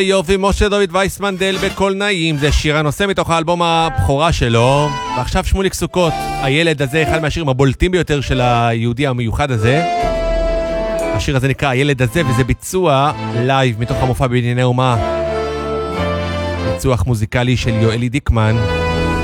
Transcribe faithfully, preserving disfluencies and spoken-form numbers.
יופי, משה דוד וייסמנדל בקול נעים, זה שיר הנושא מתוך האלבום הבכורה שלו. ועכשיו שמוליק סוכות, הילד הזה, אחד מהשירים הבולטים ביותר של היהודי המיוחד הזה. השיר הזה נקרא הילד הזה, וזה ביצוע לייב מתוך המופע בענייני אומה, ביצוע מוזיקלי של יואלי דיקמן.